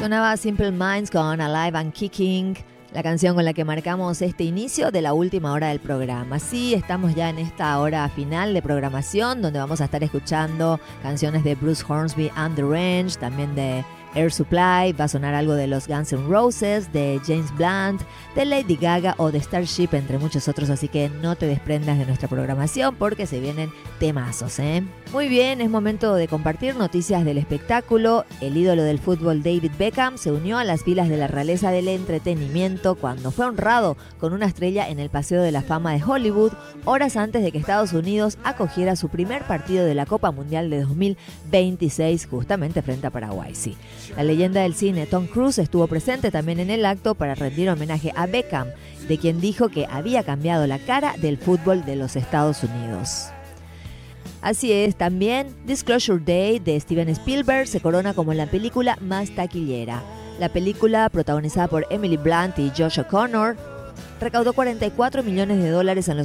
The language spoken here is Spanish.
Sonaba Simple Minds con Alive and Kicking, la canción con la que marcamos este inicio de la última hora del programa. Sí, estamos ya en esta hora final de programación, donde vamos a estar escuchando canciones de Bruce Hornsby and the Range, también de Air Supply, va a sonar algo de los Guns N' Roses, de James Blunt, de Lady Gaga o de Starship, entre muchos otros, así que no te desprendas de nuestra programación porque se vienen temazos, ¿eh? Muy bien, es momento de compartir noticias del espectáculo. El ídolo del fútbol David Beckham se unió a las filas de la realeza del entretenimiento cuando fue honrado con una estrella en el Paseo de la Fama de Hollywood, horas antes de que Estados Unidos acogiera su primer partido de la Copa Mundial de 2026, justamente frente a Paraguay, sí. La leyenda del cine Tom Cruise estuvo presente también en el acto para rendir homenaje a Beckham, de quien dijo que había cambiado la cara del fútbol de los Estados Unidos. Así es, también Disclosure Day de Steven Spielberg se corona como la película más taquillera. La película, protagonizada por Emily Blunt y Josh O'Connor, recaudó $44 millones en